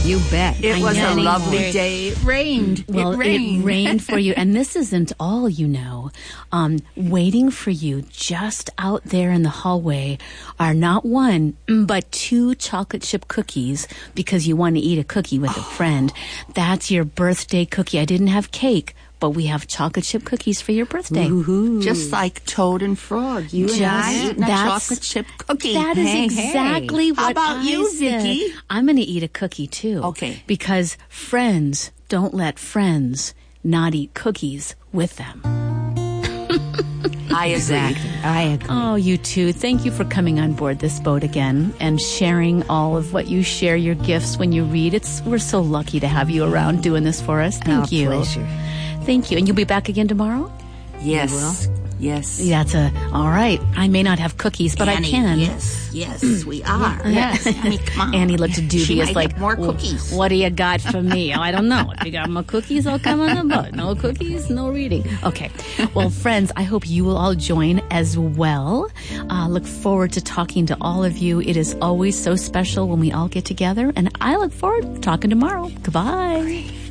You bet. It was a lovely Very- day. It rained. Well, it rained. It rained for you. And this isn't all, you know. Waiting for you just out there in the hallway are not one, but 2 chocolate chip cookies because you want to eat a cookie with a friend. That's your birthday cookie. I didn't have cake, but we have chocolate chip cookies for your birthday. Just like Toad and Frog. You and I eating a chocolate chip cookie. That is exactly How what about I you, said. Vicky? I'm going to eat a cookie too. Okay. Because friends don't let friends not eat cookies with them. I agree. Exactly. I agree. Oh, you two, thank you for coming on board this boat again and sharing all of what you share, your gifts when you read. We're so lucky to have you around doing this for us. Thank you. Pleasure. Thank you. And you'll be back again tomorrow? Yes. Yes. All right. I may not have cookies, but Annie, I can. Yes, we are. Yes. Annie, come on. Annie looked dubious, She might like, have more cookies. What do you got for me? Oh, I don't know. If you got more cookies, I'll come on the boat. No cookies, no reading. Okay. Well, friends, I hope you will all join as well. Look forward to talking to all of you. It is always so special when we all get together, and I look forward to talking tomorrow. Goodbye.